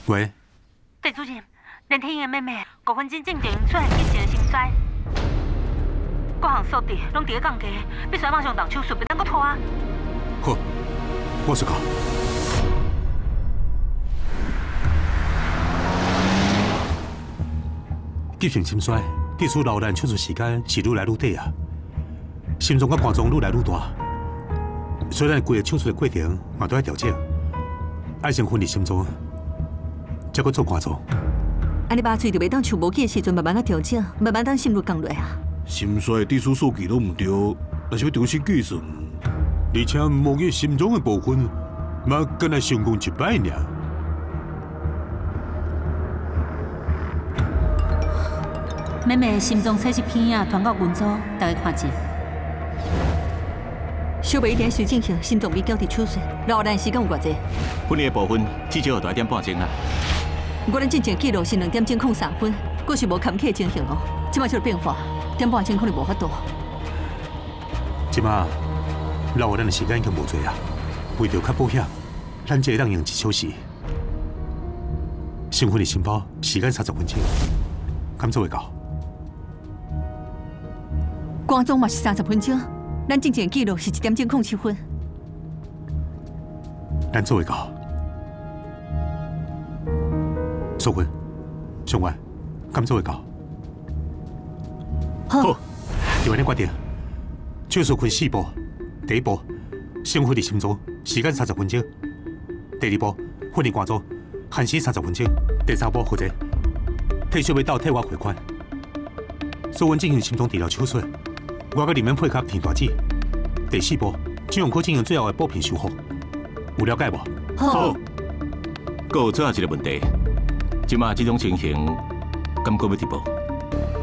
喂， 戴主任，连天的妹妹5分钟进前出现急性的心衰，各项数值拢伫咧降低，必须马上动手术，袂当搁拖啊！ 好，我去搞。急性心衰，技术老咱手术时间是愈来愈短啊，心脏甲肝脏愈来愈大，所以咱规个手术的过程嘛都要调整，爱先分离心脏，再搁做肝脏。 安尼麻醉就袂当像无记的时阵慢慢啊调整，慢慢等心率降落啊。 心衰的地数数据都唔对，若是要重新计算， 而且摸去心脏的部分，嘛敢若成功1摆尔。 妹妹心脏测试片啊传到群组，大家看者。 小妹一定需进行心脏微矫治手术，留咱时间有偌济？ 分离的部分至少要大1点半钟啦。 不过咱进前记录是2点钟03分，佫是无坎坷的情形哦。即摆就变化，1点半钟可能无法度。 即马留咱的时间已经无多啊，为着较保险，咱只会当用1小时。先分离心包时间30分钟，敢做会到？ 肝脏嘛是30分钟，咱进前记录是1点钟07分。 咱做会到。素云、上官，敢做会到？ 好， 就安尼决定。手术分4步，第1步先分离心脏，时间30分钟；第2步分离肝脏，限时30分钟；第3步负责替小妹斗替我汇款。素云进行心脏治疗手术，我搁里面配合填大纸。第4步金融科进行最后的补平修复，有了解无？ 好。 阁有最后一个问题，即马这种情形，敢阁要直播？